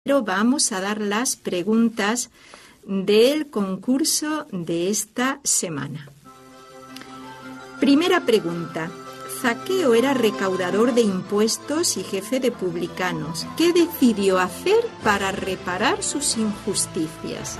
Pero vamos a dar las preguntas del concurso de esta semana. Primera pregunta. Zaqueo era recaudador de impuestos y jefe de publicanos. ¿Qué decidió hacer para reparar sus injusticias?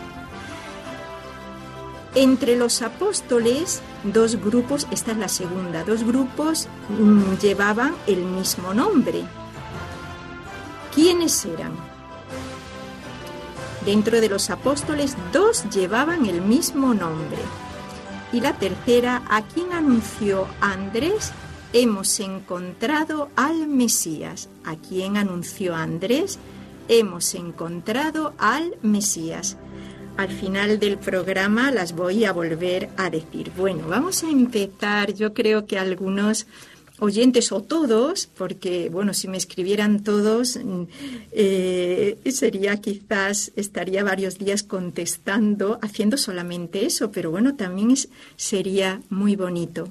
Entre los apóstoles, dos grupos, esta es la segunda, dos grupos llevaban el mismo nombre. ¿Quiénes eran? Dentro de los apóstoles, dos llevaban el mismo nombre. Y la tercera, ¿a quién anunció Andrés? Hemos encontrado al Mesías. ¿A quién anunció Andrés? Hemos encontrado al Mesías. Al final del programa las voy a volver a decir. Bueno, vamos a empezar. Yo creo que algunos oyentes o todos, porque bueno, si me escribieran todos sería quizás, estaría varios días contestando, haciendo solamente eso, pero bueno, también sería muy bonito.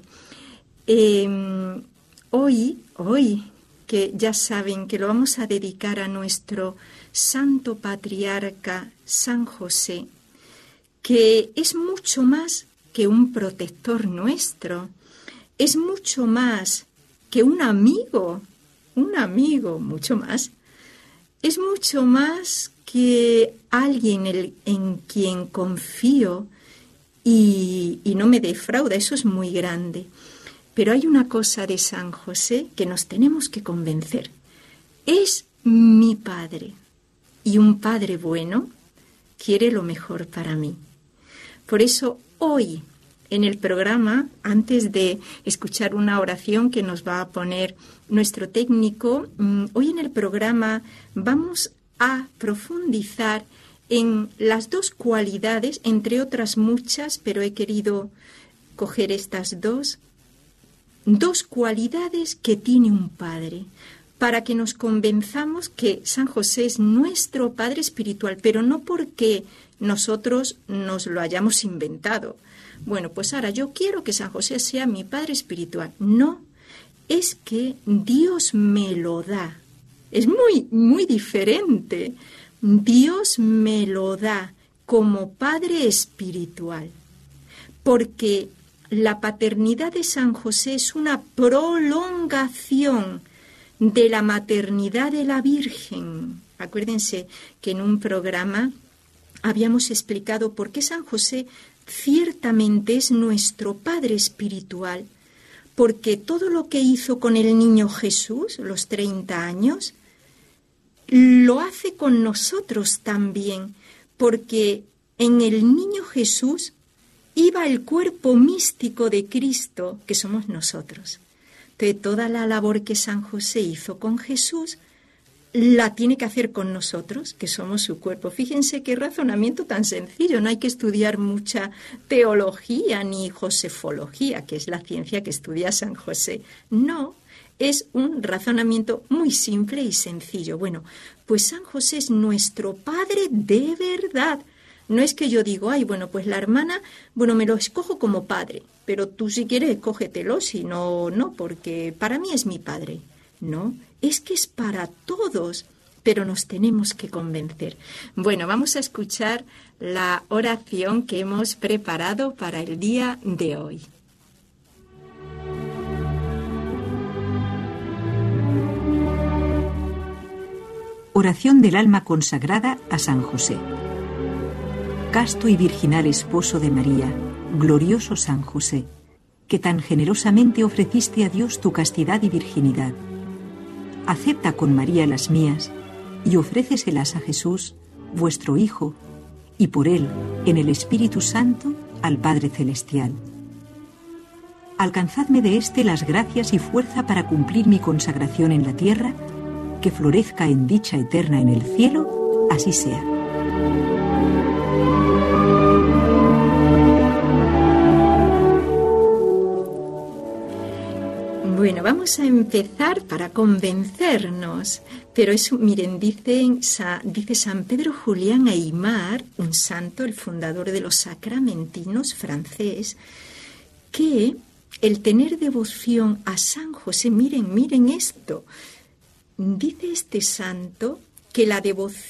Hoy, que ya saben que lo vamos a dedicar a nuestro santo patriarca San José, que es mucho más que un protector nuestro, es mucho más que un amigo, mucho más. Es mucho más que alguien en quien confío y no me defrauda, eso es muy grande. Pero hay una cosa de San José que nos tenemos que convencer. Es mi padre, y un padre bueno quiere lo mejor para mí. Por eso hoy, en el programa, antes de escuchar una oración que nos va a poner nuestro técnico, hoy en el programa vamos a profundizar en las dos cualidades, entre otras muchas, pero he querido coger estas dos cualidades que tiene un padre, para que nos convenzamos que San José es nuestro padre espiritual, pero no porque nosotros nos lo hayamos inventado. Bueno, pues ahora yo quiero que San José sea mi padre espiritual. No, es que Dios me lo da. Es muy, muy diferente. Dios me lo da como padre espiritual. Porque la paternidad de San José es una prolongación de la maternidad de la Virgen. Acuérdense que en un programa habíamos explicado por qué San José ciertamente es nuestro Padre espiritual, porque todo lo que hizo con el niño Jesús, los 30 años, lo hace con nosotros también, porque en el niño Jesús iba el cuerpo místico de Cristo, que somos nosotros. Entonces, toda la labor que San José hizo con Jesús, la tiene que hacer con nosotros, que somos su cuerpo. Fíjense qué razonamiento tan sencillo. No hay que estudiar mucha teología ni josefología, que es la ciencia que estudia San José. No, es un razonamiento muy simple y sencillo. Bueno, pues San José es nuestro Padre de verdad. No es que yo digo, bueno, pues la hermana, bueno, me lo escojo como padre, pero tú si quieres escógetelo, si no, no, porque para mí es mi padre. No, es que es para todos, pero nos tenemos que convencer. Bueno, vamos a escuchar la oración que hemos preparado para el día de hoy. Oración del alma consagrada a San José. Casto y virginal esposo de María, glorioso San José, que tan generosamente ofreciste a Dios tu castidad y virginidad. Acepta con María las mías y ofréceselas a Jesús, vuestro Hijo, y por Él, en el Espíritu Santo, al Padre Celestial. Alcanzadme de éste las gracias y fuerza para cumplir mi consagración en la tierra, que florezca en dicha eterna en el cielo, así sea. Bueno, vamos a empezar para convencernos, pero eso, miren, dice San Pedro Julián Aymar, un santo, el fundador de los sacramentinos francés, que el tener devoción a San José, miren esto, dice este santo que la devoción